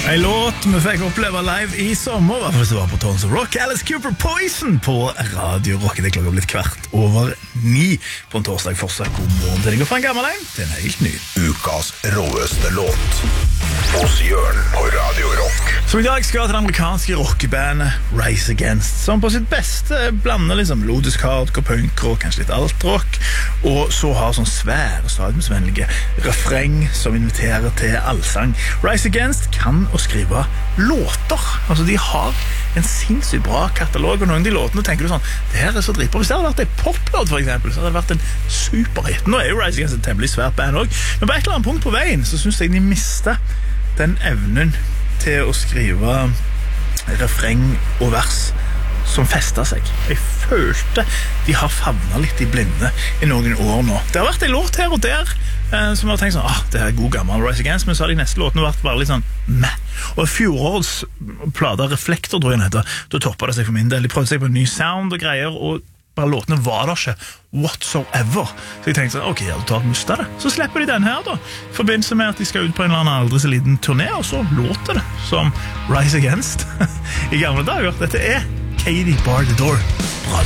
En låt vi fikk oppleve live i sommer, I hvert fall hvis det var på Tons of Rock. Alice Cooper, Poison på Radio Rock. Det klokka blitt 8:15 på en torsdag. Fortsatt god morgen til deg, og fra en gammel en til en helt ny. Ukas råeste låt hos Jørn på Radio Rock. Som I dag skal til det amerikanske rockebandet Rise Against, som på sitt beste blander liksom melodisk hardcore, punk og kanskje litt alt-rock, og så har sånn svære, stadiumsvennlige refreng som inviterer til allsang. Rise Against kan å skrive låter. Altså, de har en sinnssykt bra katalog, og noen av de låtene tenker du sånn, det her så dritbra. Hvis det hadde vært en poplåt for eksempel, så hadde det vært en superhit. Nå jo Rise Against et temmelig svært band også, men på et eller annet punkt på veien så synes jeg de mister den evnen til å skrive refreng og vers som festet seg. Jeg følte de har favnet litt I blinde I noen år nå. Det har vært en låt her og der som jeg har tenkt sånn, det er god gammel Rise Against, men så har de neste låtene vært bare litt sånn meh. Og fjorårets plata Reflektor, tror jeg den heter, da toppet det seg for min del. De prøvde seg på en ny sound og greier, og bare låtene var der ikke whatsoever. Så jeg tenkte sånn, ok, jeg hadde tatt mista det. Så slipper de den her da, I forbindelse med at de skal ut på en eller annen aldri så liten turné, og så låter det som Rise Against I gamle dager. Dette Katie Bar the Door.